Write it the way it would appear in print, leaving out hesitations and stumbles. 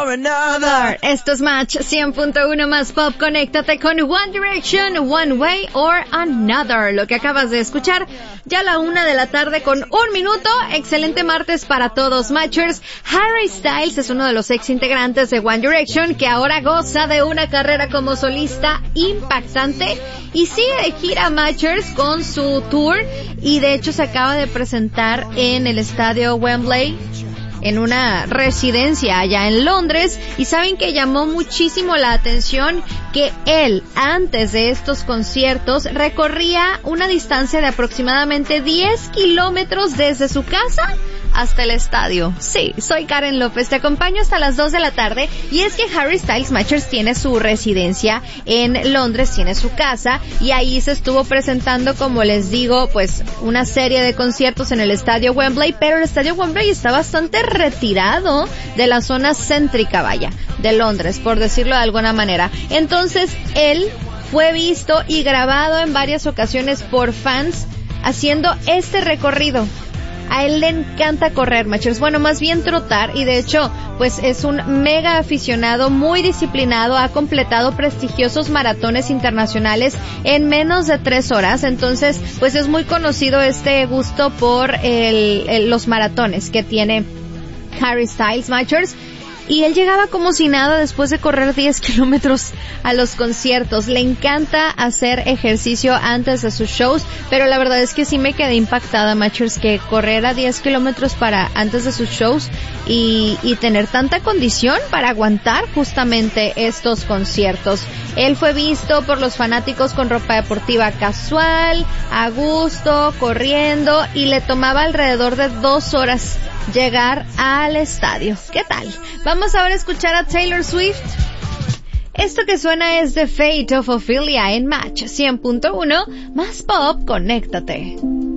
or another. Esto es Match 100.1 más pop. Conéctate con One Direction, One Way or Another. Lo que acabas de escuchar, ya a la 1:00 con 1 minuto. Excelente martes para todos, Matchers. Harry Styles es uno de los ex integrantes de One Direction que ahora goza de una carrera como solista impactante y sigue de gira, Matchers, con su tour, y de hecho se acaba de presentar en el estadio Wembley, en una residencia allá en Londres, y saben que llamó muchísimo la atención que él, antes de estos conciertos, recorría una distancia de aproximadamente 10 kilómetros desde su casa hasta el estadio. Sí, soy Karen López, te acompaño hasta las 2:00, y es que Harry Styles, Matchers, tiene su residencia en Londres, tiene su casa, y ahí se estuvo presentando, como les digo, pues una serie de conciertos en el estadio Wembley, pero el estadio Wembley está bastante retirado de la zona céntrica, vaya, de Londres, por decirlo de alguna manera. Entonces, él fue visto y grabado en varias ocasiones por fans haciendo este recorrido. A él le encanta correr, Matchers, bueno, más bien trotar, y de hecho, pues es un mega aficionado, muy disciplinado, ha completado prestigiosos maratones internacionales en menos de 3 horas, entonces, pues es muy conocido este gusto por los maratones que tiene Harry Styles, Matchers. Y él llegaba como si nada después de correr 10 kilómetros a los conciertos. Le encanta hacer ejercicio antes de sus shows, pero la verdad es que sí me quedé impactada, Matchers, que corriera 10 kilómetros antes de sus shows y tener tanta condición para aguantar justamente estos conciertos. Él fue visto por los fanáticos con ropa deportiva casual, a gusto, corriendo, y le tomaba alrededor de 2 horas llegar al estadio. ¿Qué tal? Vamos ahora a escuchar a Taylor Swift. Esto que suena es The Fate of Ophelia en Match 100.1 más pop. Conéctate.